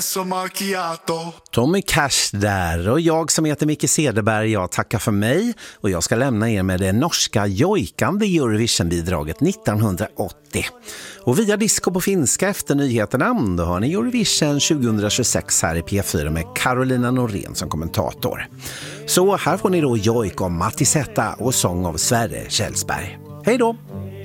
Tommy Cash där, och jag som heter Micke Cederberg, jag tackar för mig och jag ska lämna er med det norska jojkande Eurovision-bidraget 1980. Och via disco på finska efter nyheterna, då har ni Eurovision 2026 här i P4 med Carolina Norén som kommentator. Så här får ni då jojk om Matti Zeta och sång av Sverre Kjellsberg. Hej då!